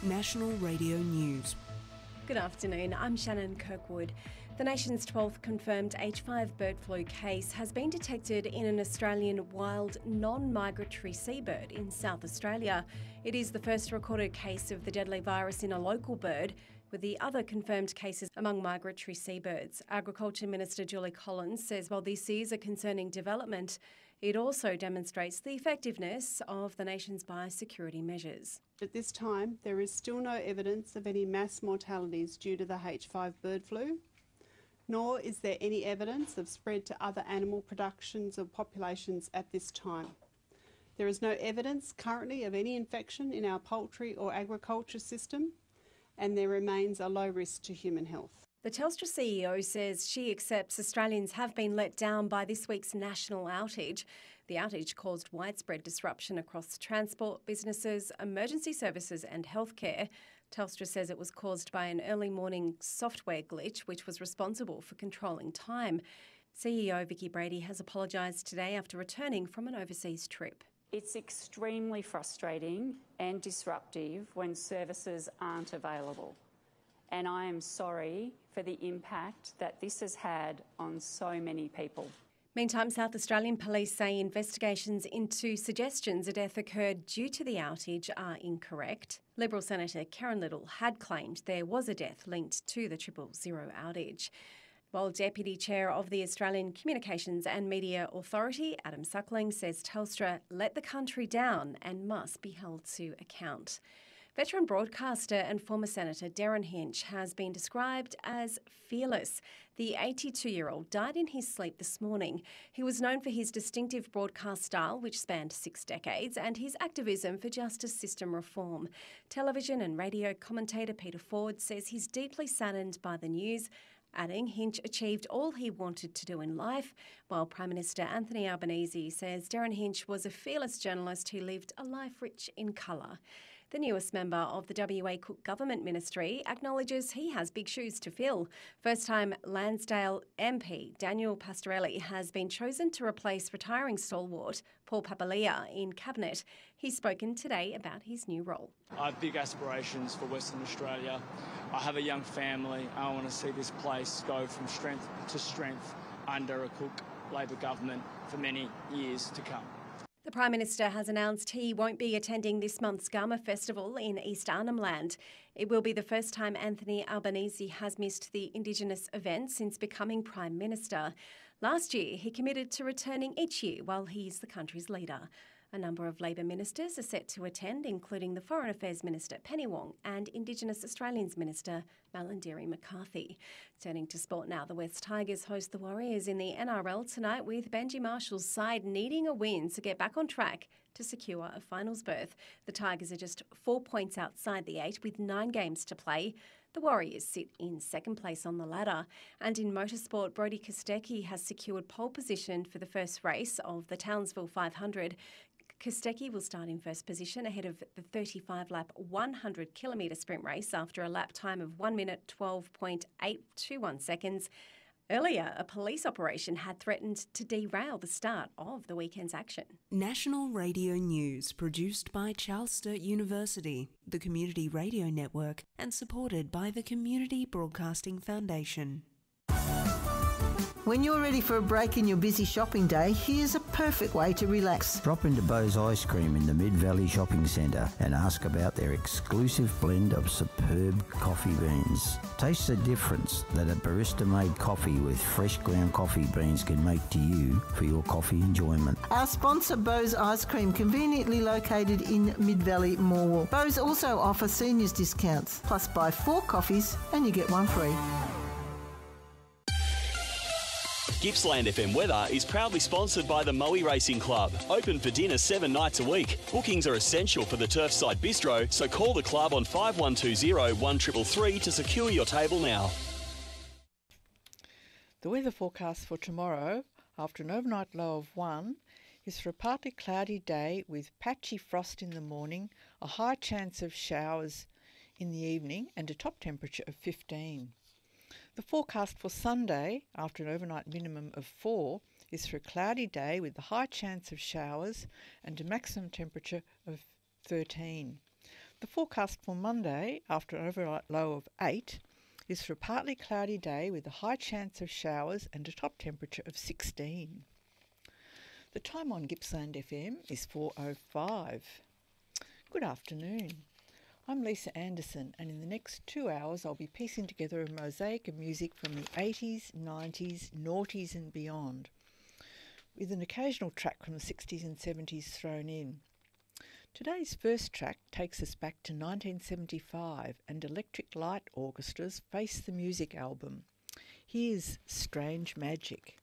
National Radio News. Good afternoon, I'm Shannon Kirkwood. The nation's 12th confirmed H5 bird flu case has been detected in an Australian wild non-migratory seabird in South Australia. It is the first recorded case of the deadly virus in a local bird, with the other confirmed cases among migratory seabirds. Agriculture Minister Julie Collins says while this is a concerning development, it also demonstrates the effectiveness of the nation's biosecurity measures. At this time, there is still no evidence of any mass mortalities due to the H5 bird flu, nor is there any evidence of spread to other animal productions or populations at this time. There is no evidence currently of any infection in our poultry or agriculture system, and there remains a low risk to human health. The Telstra CEO says she accepts Australians have been let down by this week's national outage. The outage caused widespread disruption across transport, businesses, emergency services and healthcare. Telstra says it was caused by an early morning software glitch which was responsible for controlling time. CEO Vicki Brady has apologised today after returning from an overseas trip. It's extremely frustrating and disruptive when services aren't available. And I am sorry for the impact that this has had on so many people. Meantime, South Australian police say investigations into suggestions a death occurred due to the outage are incorrect. Liberal Senator Karen Little had claimed there was a death linked to the 000 outage. While Deputy Chair of the Australian Communications and Media Authority, Adam Suckling, says Telstra let the country down and must be held to account. Veteran broadcaster and former Senator Derryn Hinch has been described as fearless. The 82-year-old died in his sleep this morning. He was known for his distinctive broadcast style, which spanned 6 decades, and his activism for justice system reform. Television and radio commentator Peter Ford says he's deeply saddened by the news, adding Hinch achieved all he wanted to do in life, while Prime Minister Anthony Albanese says Derryn Hinch was a fearless journalist who lived a life rich in colour. The newest member of the WA Cook Government Ministry acknowledges he has big shoes to fill. First-time Lansdale MP Daniel Pastorelli has been chosen to replace retiring stalwart Paul Papalia in Cabinet. He's spoken today about his new role. I have big aspirations for Western Australia. I have a young family. I want to see this place go from strength to strength under a Cook Labor government for many years to come. The Prime Minister has announced he won't be attending this month's Garma Festival in East Arnhem Land. It will be the first time Anthony Albanese has missed the Indigenous event since becoming Prime Minister. Last year, he committed to returning each year while he's the country's leader. A number of Labor ministers are set to attend, including the Foreign Affairs Minister Penny Wong and Indigenous Australians Minister Malarndirri McCarthy. Turning to sport now, the West Tigers host the Warriors in the NRL tonight, with Benji Marshall's side needing a win to get back on track to secure a finals berth. The Tigers are just 4 points outside the 8 with 9 games to play. The Warriors sit in second place on the ladder. And in motorsport, Brodie Kostecki has secured pole position for the first race of the Townsville 500. Kostecki will start in first position ahead of the 35-lap 100-kilometre sprint race after a lap time of 1 minute 12.821 seconds. Earlier, a police operation had threatened to derail the start of the weekend's action. National Radio News, produced by Charles Sturt University, the Community Radio Network, and supported by the Community Broadcasting Foundation. When you're ready for a break in your busy shopping day, here's a perfect way to relax. Drop into Bo's Ice Cream in the Mid-Valley Shopping Centre and ask about their exclusive blend of superb coffee beans. Taste the difference that a barista-made coffee with fresh ground coffee beans can make to you for your coffee enjoyment. Our sponsor, Bo's Ice Cream, conveniently located in Mid-Valley Mall. Bo's also offer seniors discounts, plus buy 4 coffees and you get 1 free. Gippsland FM Weather is proudly sponsored by the Moe Racing Club. Open for dinner 7 nights a week. Bookings are essential for the Turfside Bistro, so call the club on 5120 1333 to secure your table now. The weather forecast for tomorrow, after an overnight low of 1, is for a partly cloudy day with patchy frost in the morning, a high chance of showers in the evening and a top temperature of 15. The forecast for Sunday, after an overnight minimum of 4, is for a cloudy day with a high chance of showers and a maximum temperature of 13. The forecast for Monday, after an overnight low of 8, is for a partly cloudy day with a high chance of showers and a top temperature of 16. The time on Gippsland FM is 4:05. Good afternoon. I'm Lisa Anderson, and in the next 2 hours I'll be piecing together a mosaic of music from the 80s, 90s, noughties and beyond, with an occasional track from the 60s and 70s thrown in. Today's first track takes us back to 1975 and Electric Light Orchestra's Face the Music album. Here's Strange Magic.